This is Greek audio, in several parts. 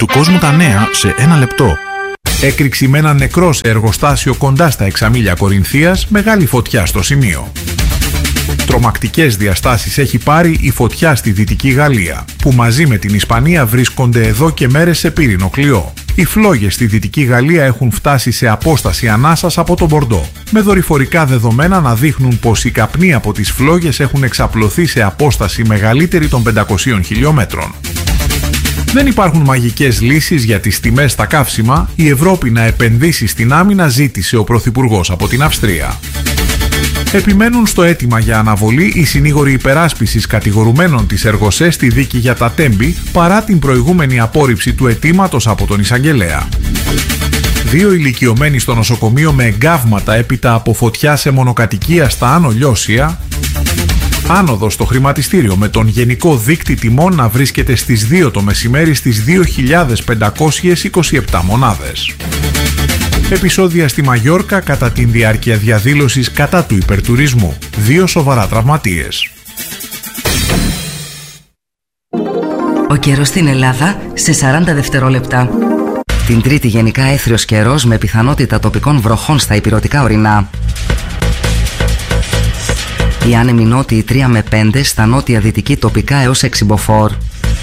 του κόσμου τα νέα σε ένα λεπτό. Έκρηξη με ένα νεκρό σε εργοστάσιο κοντά στα Εξαμήλια Κορινθίας, μεγάλη φωτιά στο σημείο. Τρομακτικές διαστάσεις έχει πάρει η φωτιά στη Δυτική Γαλλία, που μαζί με την Ισπανία βρίσκονται εδώ και μέρες σε πύρινο κλειό. Οι φλόγες στη Δυτική Γαλλία έχουν φτάσει σε απόσταση ανάσας από τον Μπορντό, με δορυφορικά δεδομένα να δείχνουν πως οι καπνοί από τις φλόγες έχουν εξαπλωθεί σε απόσταση μεγαλύτερη των 500 χιλιόμετρων. Δεν υπάρχουν μαγικές λύσεις για τις τιμές στα καύσιμα. Η Ευρώπη να επενδύσει στην άμυνα, ζήτησε ο Πρωθυπουργός από την Αυστρία. Επιμένουν στο αίτημα για αναβολή οι συνήγοροι υπεράσπισης κατηγορουμένων της Εργοσέ στη δίκη για τα Τέμπη, παρά την προηγούμενη απόρριψη του αιτήματος από τον εισαγγελέα. 2 ηλικιωμένοι στο νοσοκομείο με εγκάβματα έπειτα από φωτιά σε μονοκατοικία στα Άνω Λιώσια. Άνοδος στο χρηματιστήριο με τον γενικό δείκτη τιμών να βρίσκεται στις 2 το μεσημέρι στις 2.527 μονάδες. Επεισόδια στη Μαγιόρκα κατά την διάρκεια διαδήλωσης κατά του υπερτουρισμού. 2 σοβαρά τραυματίες. Ο καιρός στην Ελλάδα σε 40 δευτερόλεπτα. Την Τρίτη γενικά έθριος καιρός με πιθανότητα τοπικών βροχών στα ηπειρωτικά ορεινά. Οι άνεμοι νότιοι 3 με 5, στα νότια δυτική τοπικά έως 6 μποφόρ.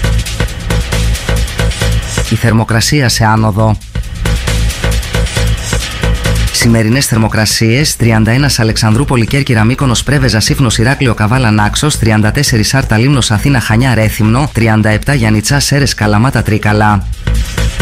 Η θερμοκρασία σε άνοδο. Σημερινές θερμοκρασίες: 31 Αλεξανδρούπολη, Κέρκυρα, Μύκονος, Πρέβεζα, Σύφνος, Ηράκλειο, Καβάλα, Νάξος, 34 Σάρτα, Λίμνος, Αθήνα, Χανιά, Ρέθυμνο, 37 Γιαννιτσά, Σέρες, Καλαμάτα, Τρίκαλα.